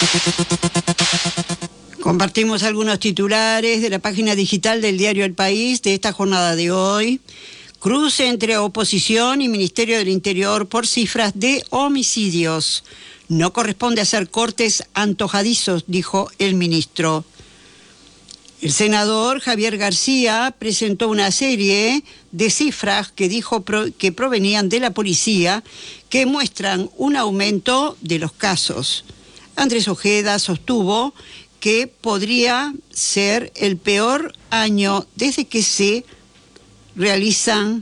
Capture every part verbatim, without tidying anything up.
Compartimos algunos titulares de la página digital del diario El País de esta jornada de hoy. Cruce entre oposición y Ministerio del Interior por cifras de homicidios. No corresponde hacer cortes antojadizos, dijo el ministro. El senador Javier García presentó una serie de cifras que dijo pro- que provenían de la policía que muestran un aumento de los casos. Andrés Ojeda sostuvo que podría ser el peor año desde que se realizan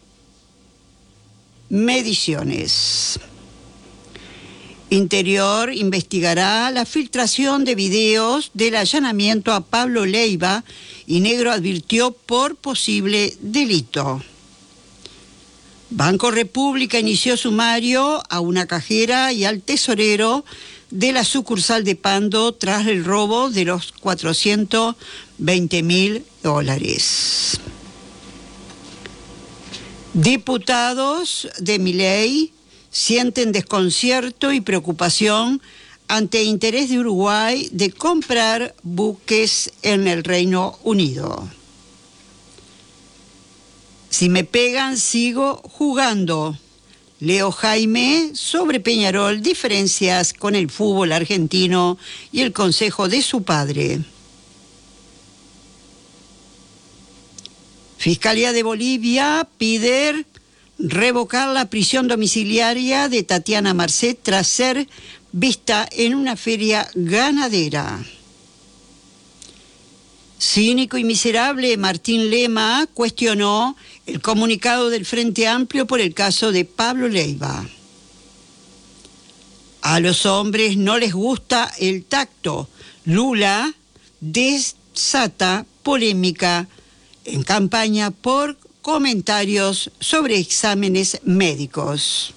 mediciones. Interior investigará la filtración de videos del allanamiento a Pablo Leiva y Negro advirtió por posible delito. Banco República inició sumario a una cajera y al tesorero de la sucursal de Pando tras el robo de los cuatrocientos veinte mil dólares. Diputados de Milei sienten desconcierto y preocupación ante interés de Uruguay de comprar buques en el Reino Unido. Si me pegan, sigo jugando. Leo Jaime sobre Peñarol, diferencias con el fútbol argentino y el consejo de su padre. Fiscalía de Bolivia pide revocar la prisión domiciliaria de Tatiana Marcet tras ser vista en una feria ganadera. Cínico y miserable, Martín Lema cuestionó el comunicado del Frente Amplio por el caso de Pablo Leiva. A los hombres no les gusta el tacto. Lula desata polémica en campaña por comentarios sobre exámenes médicos.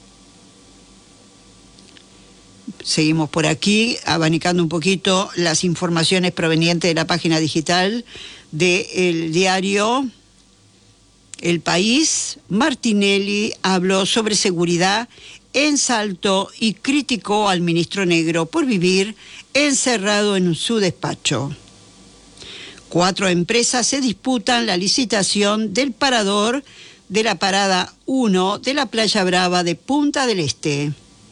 Seguimos por aquí, abanicando un poquito las informaciones provenientes de la página digital del diario El País. Martinelli habló sobre seguridad en Salto y criticó al ministro Negro por vivir encerrado en su despacho. Cuatro empresas se disputan la licitación del parador de la Parada uno de la Playa Brava de Punta del Este.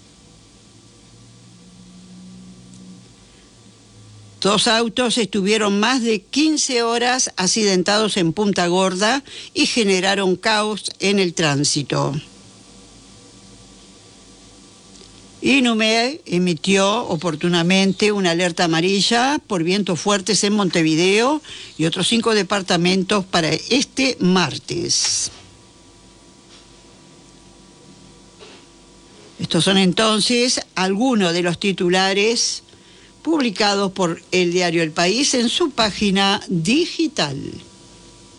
Dos autos estuvieron más de quince horas accidentados en Punta Gorda y generaron caos en el tránsito. INUME emitió oportunamente una alerta amarilla por vientos fuertes en Montevideo y otros cinco departamentos para este martes. Estos son entonces algunos de los titulares publicados por el diario El País en su página digital.